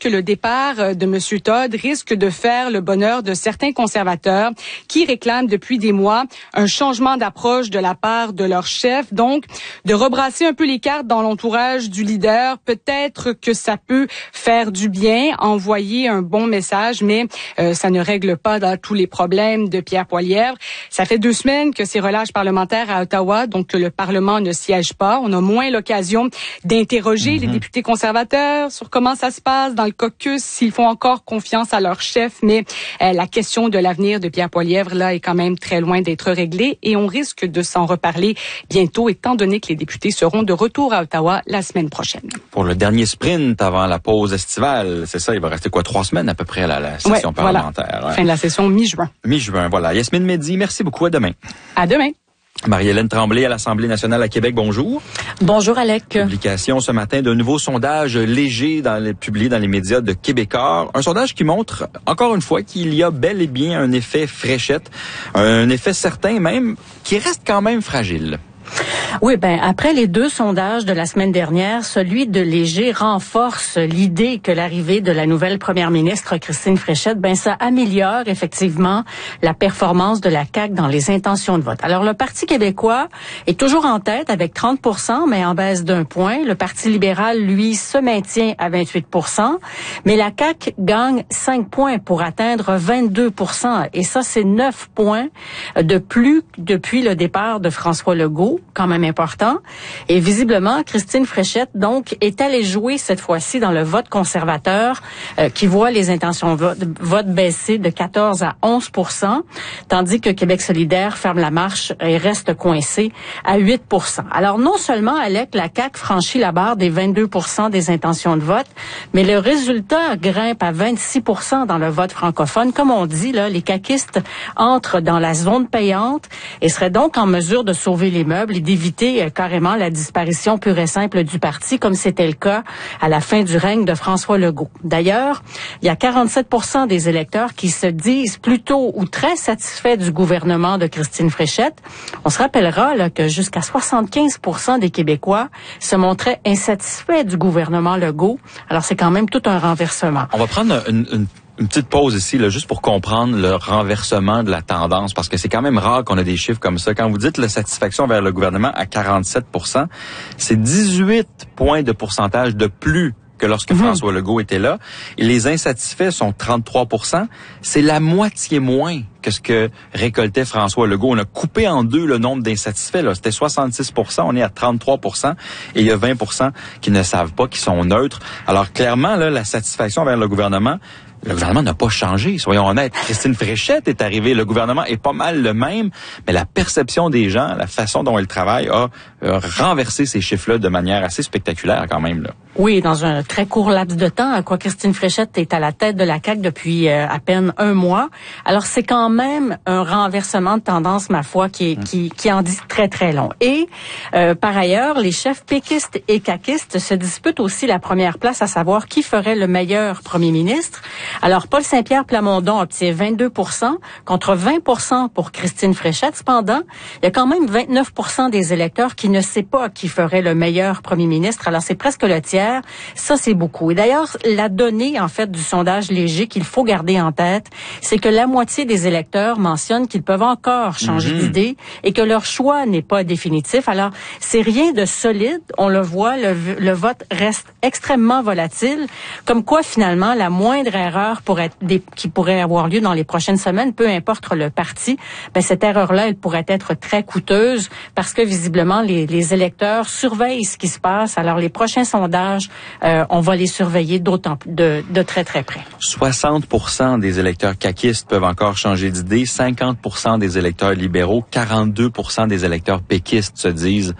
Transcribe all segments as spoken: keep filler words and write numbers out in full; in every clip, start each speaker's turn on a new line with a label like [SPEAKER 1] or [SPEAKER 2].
[SPEAKER 1] que le départ de M. Todd risque de faire le bonheur de certains conservateurs qui réclament depuis des mois un changement d'approche de la part de leur chef. Donc, de rebrasser un peu les cartes dans l'entourage du leader, peut-être que ça peut faire du bien, envoyer un bon message, mais euh, ça ne règle pas dans tous les problèmes de Pierre Poilievre. Ça fait deux semaines que ces relâches parlementaires à Ottawa, donc que le Parlement ne siège pas. On a moins l'occasion d'interroger mm-hmm. les députés conservateurs sur comment ça se passe dans le caucus, s'ils font encore confiance à leur chef, mais euh, la question de l'avenir de Pierre Poilievre, là, est quand même très loin d'être réglée et on risque de s'en reparler bientôt, étant donné que les députés seront de retour à Ottawa la semaine prochaine.
[SPEAKER 2] Pour le dernier sprint avant la pause estivale, c'est ça, il va rester quoi, trois semaines à peu près à la, la session
[SPEAKER 1] ouais,
[SPEAKER 2] parlementaire.
[SPEAKER 1] Voilà.
[SPEAKER 2] Ouais.
[SPEAKER 1] Fin de la session mi-juin.
[SPEAKER 2] Mi-juin, voilà. Yasmine Mehdi, merci beaucoup. À demain.
[SPEAKER 1] À demain.
[SPEAKER 2] Marie-Hélène Tremblay à l'Assemblée nationale à Québec, bonjour.
[SPEAKER 3] Bonjour Alec.
[SPEAKER 2] Publication ce matin d'un nouveau sondage léger dans les, publié dans les médias de Québécois. Un sondage qui montre, encore une fois, qu'il y a bel et bien un effet fréchette, un effet certain même, qui reste quand même fragile.
[SPEAKER 3] Oui, ben après les deux sondages de la semaine dernière, celui de Léger renforce l'idée que l'arrivée de la nouvelle première ministre Christine Fréchette, ben ça améliore effectivement la performance de la C A Q dans les intentions de vote. Alors le Parti québécois est toujours en tête avec trente pour cent, mais en baisse d'un point. Le Parti libéral, lui, se maintient à vingt-huit pour cent, mais la C A Q gagne cinq points pour atteindre vingt-deux pour cent. Et ça, c'est neuf points de plus depuis le départ de François Legault, quand même important. Et visiblement, Christine Fréchette, donc, est allée jouer cette fois-ci dans le vote conservateur euh, qui voit les intentions de vote, vote baisser de quatorze à onze pour cent, tandis que Québec solidaire ferme la marche et reste coincé à huit pour cent. Alors, non seulement, Alec, la C A Q franchit la barre des vingt-deux pour cent des intentions de vote, mais le résultat grimpe à vingt-six pour cent dans le vote francophone. Comme on dit, là, les caquistes entrent dans la zone payante et seraient donc en mesure de sauver les meubles et d'éviter euh, carrément la disparition pure et simple du parti, comme c'était le cas à la fin du règne de François Legault. D'ailleurs, il y a quarante-sept pour cent des électeurs qui se disent plutôt ou très satisfaits du gouvernement de Christine Fréchette. On se rappellera là, que jusqu'à soixante-quinze pour cent des Québécois se montraient insatisfaits du gouvernement Legault. Alors, c'est quand même tout un renversement.
[SPEAKER 2] On va prendre une, une... Une petite pause ici, là, juste pour comprendre le renversement de la tendance, parce que c'est quand même rare qu'on ait des chiffres comme ça. Quand vous dites la satisfaction vers le gouvernement à quarante-sept pour cent, c'est dix-huit points de pourcentage de plus que lorsque mmh. François Legault était là. Et les insatisfaits sont trente-trois pour cent. C'est la moitié moins que ce que récoltait François Legault. On a coupé en deux le nombre d'insatisfaits. Là. C'était soixante-six pour cent, on est à trente-trois pour cent. Et il y a vingt pour cent qui ne savent pas, qui sont neutres. Alors clairement, là, la satisfaction vers le gouvernement, le gouvernement n'a pas changé, soyons honnêtes. Christine Fréchette est arrivée, le gouvernement est pas mal le même, mais la perception des gens, la façon dont elle travaille a euh, renversé ces chiffres-là de manière assez spectaculaire quand même, là.
[SPEAKER 3] Oui, dans un très court laps de temps, quoi. Christine Fréchette est à la tête de la C A Q depuis euh, à peine un mois. Alors, c'est quand même un renversement de tendance, ma foi, qui, est, mmh. qui, qui en dit très, très long. Et, euh, par ailleurs, les chefs péquistes et caquistes se disputent aussi la première place, à savoir qui ferait le meilleur premier ministre. Alors, Paul Saint-Pierre Plamondon obtient vingt-deux pour cent contre vingt pour cent pour Christine Fréchette. Cependant, il y a quand même vingt-neuf pour cent des électeurs qui ne savent pas qui ferait le meilleur premier ministre. Alors, c'est presque le tiers. Ça, c'est beaucoup. Et d'ailleurs, la donnée, en fait, du sondage léger qu'il faut garder en tête, c'est que la moitié des électeurs mentionnent qu'ils peuvent encore changer mmh. d'idée et que leur choix n'est pas définitif. Alors, c'est rien de solide. On le voit, le, le vote reste extrêmement volatile. Comme quoi, finalement, la moindre erreur pourrait être des, qui pourrait avoir lieu dans les prochaines semaines, peu importe le parti, ben, cette erreur-là, elle pourrait être très coûteuse parce que, visiblement, les, les électeurs surveillent ce qui se passe. Alors, les prochains sondages, Euh, on va les surveiller d'autant de, de très, très près.
[SPEAKER 2] soixante pour cent des électeurs caquistes peuvent encore changer d'idée, cinquante pour cent des électeurs libéraux, quarante-deux pour cent des électeurs péquistes se disent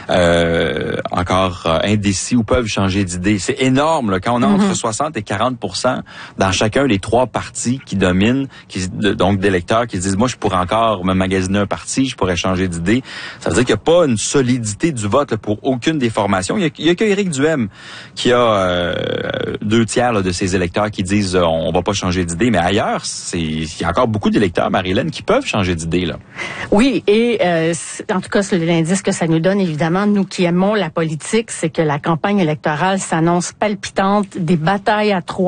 [SPEAKER 2] euh, encore euh, indécis ou peuvent changer d'idée. C'est énorme, là, quand on a mm-hmm. entre soixante et quarante pour cent dans chacun des trois partis qui dominent, qui, donc d'électeurs qui se disent, moi, je pourrais encore me magasiner un parti, je pourrais changer d'idée. Ça veut dire qu'il n'y a pas une solidité du vote là, pour aucune des formations. Il y a, a que Éric Duhem qui a euh, deux tiers là, de ses électeurs qui disent euh, on va pas changer d'idée, mais ailleurs, c'est il y a encore beaucoup d'électeurs, Marie-Hélène, qui peuvent changer d'idée là.
[SPEAKER 3] Oui, et euh, en tout cas, c'est l'indice que ça nous donne, évidemment, nous qui aimons la politique, c'est que la campagne électorale s'annonce palpitante, des batailles à trois.